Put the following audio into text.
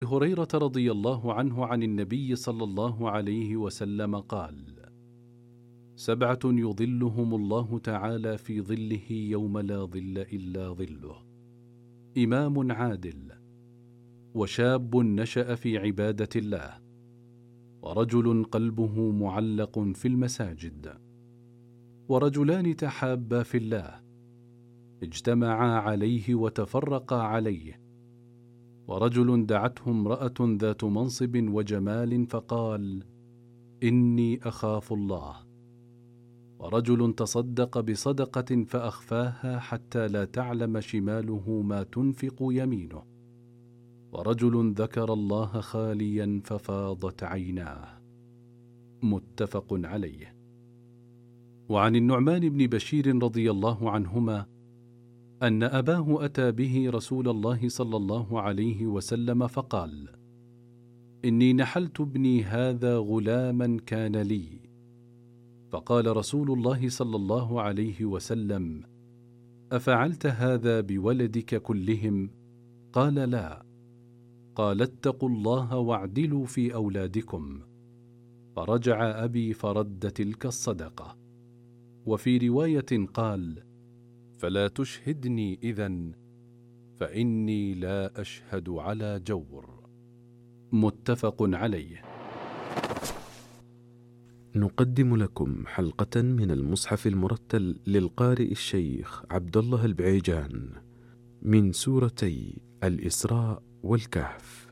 هريرة رضي الله عنه عن النبي صلى الله عليه وسلم قال: 7 يظلهم الله تعالى في ظله يوم لا ظل إلا ظله: إمام عادل، وشاب نشأ في عبادة الله، ورجل قلبه معلق في المساجد، ورجلان تحابا في الله اجتمعا عليه وتفرقا عليه، ورجل دعته امرأة ذات منصب وجمال فقال: إني أخاف الله، ورجل تصدق بصدقة فأخفاها حتى لا تعلم شماله ما تنفق يمينه، ورجل ذكر الله خاليا ففاضت عيناه. متفق عليه. وعن النعمان بن بشير رضي الله عنهما أن أباه أتى به رسول الله صلى الله عليه وسلم فقال: إني نحلت ابني هذا غلاما كان لي. فقال رسول الله صلى الله عليه وسلم: أفعلت هذا بولدك كلهم؟ قال: لا. قال: اتقوا الله واعدلوا في أولادكم. فرجع أبي فرد تلك الصدقة. وفي رواية قال: فلا تشهدني إذن، فإني لا أشهد على جور. متفق عليه. نقدم لكم حلقة من المصحف المرتل للقارئ الشيخ عبد الله البعيجان من سورتي الإسراء والكهف.